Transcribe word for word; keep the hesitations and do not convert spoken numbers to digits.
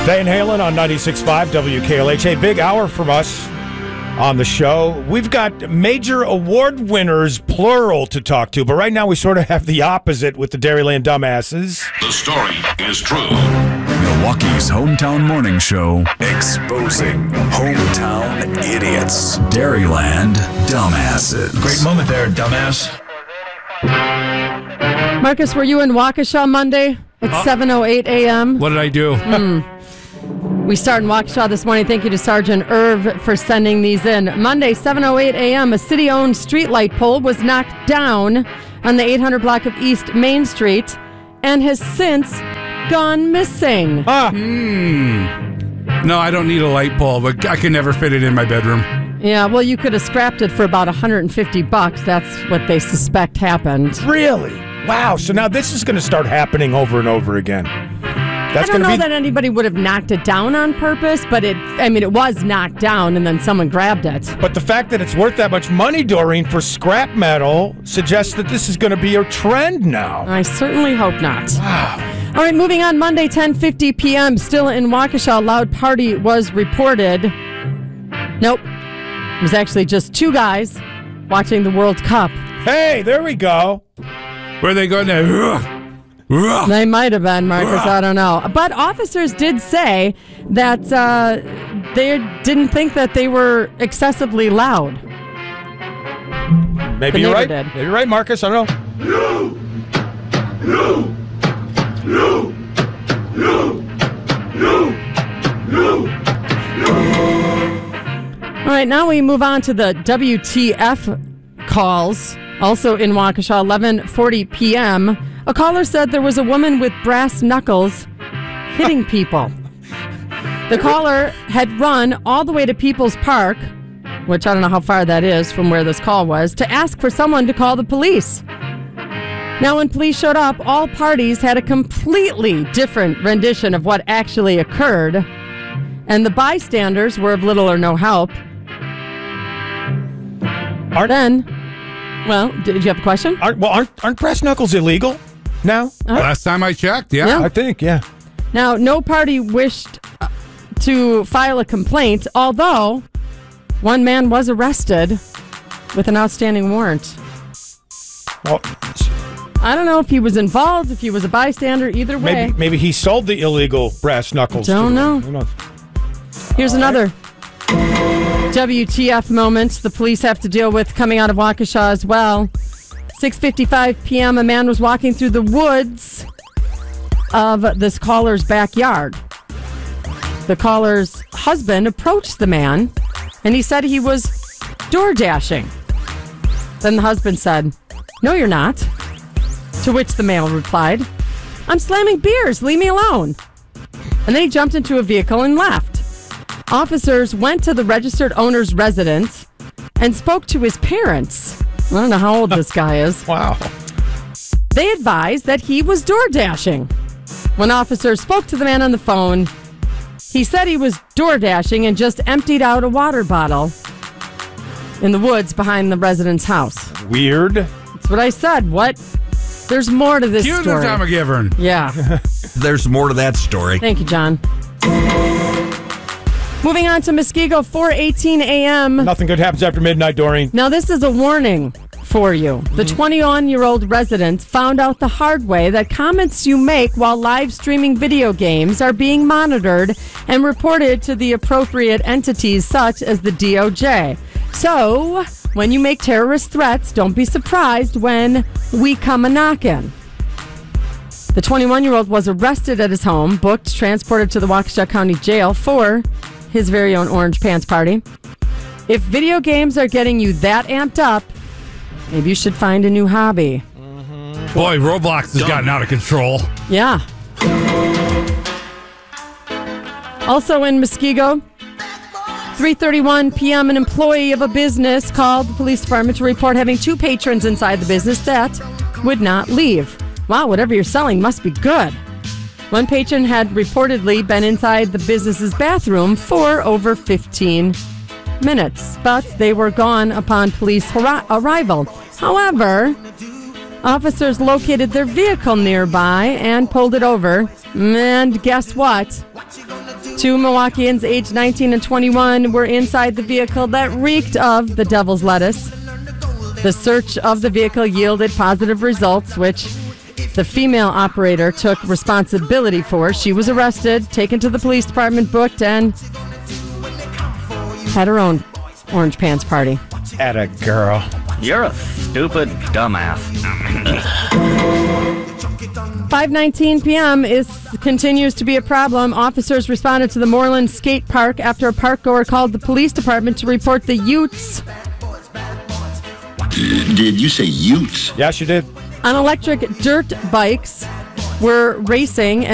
Van Halen on ninety-six point five W K L H. A big hour from us on the show. We've got major award winners, plural, to talk to, but right now we sort of have the opposite with the Dairyland Dumbasses. The story is true. Milwaukee's hometown morning show, exposing hometown idiots. Dairyland Dumbasses. Great moment there, dumbass. Marcus, were you in Waukesha Monday at uh, seven oh eight a.m.? What did I do? Mm. We start in Waukesha this morning. Thank you to Sergeant Irv for sending these in. Monday, seven oh eight a.m., a city-owned streetlight pole was knocked down on the eight hundred block of East Main Street and has since gone missing. Ah. Mm. No, I don't need a light pole, but I can never fit it in my bedroom. Yeah, well, you could have scrapped it for about one hundred fifty bucks. That's what they suspect happened. Really? Wow. So now this is going to start happening over and over again. That's I don't know be... that anybody would have knocked it down on purpose, but it, I mean, it was knocked down and then someone grabbed it. But the fact that it's worth that much money, Doreen, for scrap metal suggests that this is going to be a trend now. I certainly hope not. Wow. All right, moving on, Monday, ten fifty p.m., still in Waukesha, a loud party was reported. Nope. It was actually just two guys watching the World Cup. Hey, there we go. Where are they going to... They might have been, Marcus. I don't know. But officers did say that uh, they didn't think that they were excessively loud. Maybe you're right. Did. Maybe you're right, Marcus. I don't know. No! No! No! No! No! No! No! All right, now we move on to the W T F calls. Also in Waukesha, eleven forty p.m., a caller said there was a woman with brass knuckles hitting people. The caller had run all the way to People's Park, which I don't know how far that is from where this call was, to ask for someone to call the police. Now, when police showed up, all parties had a completely different rendition of what actually occurred, and the bystanders were of little or no help. Aren't, then, well, did you have a question? Aren't, well, aren't, aren't brass knuckles illegal now? Uh, Last time I checked, yeah. yeah. I think, yeah. Now, no party wished to file a complaint, although one man was arrested with an outstanding warrant. Well, I don't know if he was involved, if he was a bystander, either way. Maybe, maybe he sold the illegal brass knuckles. Don't know. Who knows? Here's All another right. W T F moment the police have to deal with coming out of Waukesha as well. six fifty-five p.m., a man was walking through the woods of this caller's backyard. The caller's husband approached the man, and he said he was door dashing. Then the husband said, "No, you're not." To which the male replied, "I'm slamming beers, leave me alone." And then he jumped into a vehicle and left. Officers went to the registered owner's residence and spoke to his parents. I don't know how old this guy is. Wow. They advised that he was door dashing. When officers spoke to the man on the phone, he said he was door dashing and just emptied out a water bottle in the woods behind the resident's house. Weird. That's what I said. What? There's more to this Cue story. the Tom McGivern. Yeah. There's more to that story. Thank you, John. Moving on to Muskego, four eighteen a.m. Nothing good happens after midnight, Doreen. Now, this is a warning for you. The twenty-one-year-old resident found out the hard way that comments you make while live streaming video games are being monitored and reported to the appropriate entities such as the D O J. So, when you make terrorist threats, don't be surprised when we come a-knockin'. The twenty-one-year-old was arrested at his home, booked, transported to the Waukesha County Jail for his very own Orange Pants party. If video games are getting you that amped up, maybe you should find a new hobby. Mm-hmm. Boy, Roblox has gotten out of control. Yeah. Also in Muskego, three thirty-one p.m., an employee of a business called the police department to report having two patrons inside the business that would not leave. Wow, whatever you're selling must be good. One patron had reportedly been inside the business's bathroom for over fifteen minutes, but they were gone upon police ar- arrival. However, officers located their vehicle nearby and pulled it over. And guess what? Two Milwaukeeans aged nineteen and twenty-one were inside the vehicle that reeked of the devil's lettuce. The search of the vehicle yielded positive results, which the female operator took responsibility for. She was arrested, taken to the police department, booked, and had her own orange pants party. Atta girl. You're a stupid dumbass. five nineteen p.m. is continues to be a problem. Officers responded to the Moreland Skate Park after a park goer called the police department to report the Utes. Did you say Utes? Yes, you did. On electric dirt bikes were racing